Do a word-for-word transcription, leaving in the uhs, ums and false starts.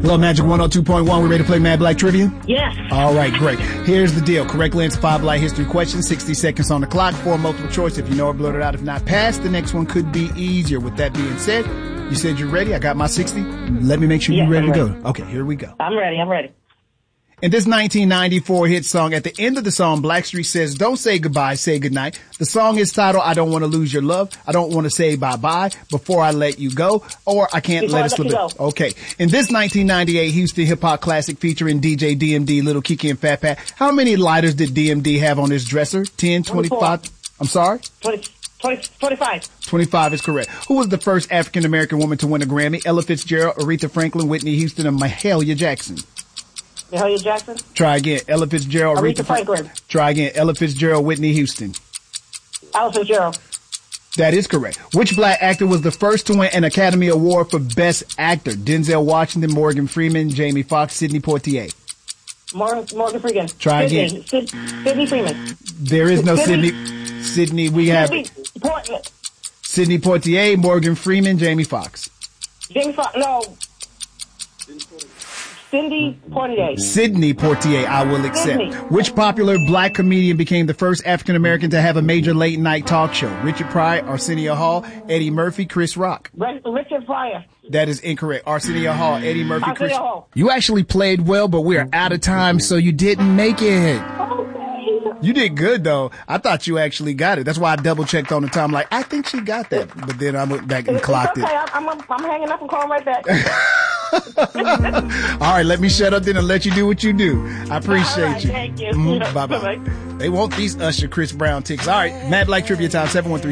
Hello, Magic one oh two point one. We ready to play Mad Black Trivia? Yes. All right, great. Here's the deal. Correctly answer five Black history questions, sixty seconds on the clock, four multiple choice. If you know or blurt it out, if not pass, the next one could be easier. With that being said, you said you're ready. I got my sixty. Let me make sure yes, you're ready I'm to ready. go. Okay, here we go. I'm ready. I'm ready. In this nineteen ninety-four hit song, at the end of the song, Blackstreet says, don't say goodbye, say goodnight. The song is titled, I Don't Want to Lose Your Love. I Don't Want to Say Bye-Bye Before I Let You Go, or I Can't Before Let I Us Let You Live. Go. Okay. In this nineteen ninety-eight Houston hip-hop classic featuring D J D M D, Little Kiki, and Fat Pat, how many lighters did D M D have on his dresser? ten, twenty-five? I'm sorry? twenty, twenty, twenty-five. twenty-five is correct. Who was the first African-American woman to win a Grammy? Ella Fitzgerald, Aretha Franklin, Whitney Houston, and Mahalia Jackson? Mahalia Jackson. Try again. Ella Fitzgerald, Aretha Aretha Franklin. Franklin. Try again. Ella Fitzgerald, Whitney Houston. Ella Fitzgerald. That is correct. Which black actor was the first to win an Academy Award for Best Actor? Denzel Washington, Morgan Freeman, Jamie Foxx, Sidney Poitier. Morgan, Morgan Freeman. Try Sydney. again. Sid, Sidney Freeman. There is no Sidney. Sidney. Sidney, we have Sidney Portman. Sidney Poitier, Morgan Freeman, Jamie Foxx. Jamie Foxx. No. Cindy Poitier. Sidney Poitier, I will accept. Sidney. Which popular black comedian became the first African American to have a major late night talk show? Richard Pryor, Arsenio Hall, Eddie Murphy, Chris Rock. Richard Pryor. That is incorrect. Arsenio Hall, Eddie Murphy, Arsenio Chris. Hall. You actually played well, but we're out of time, so you didn't make it. Okay. You did good though. I thought you actually got it. That's why I double checked on the time. Like, I think she got that, but then I went back and It's clocked okay. it. I'm, I'm, I'm hanging up and calling right back. All right, let me shut up then and let you do what you do. I appreciate All right, you. thank you. Mm, bye bye. Bye-bye. They want these Usher Chris Brown tickets. All right, Mad Black Trivia time seven one three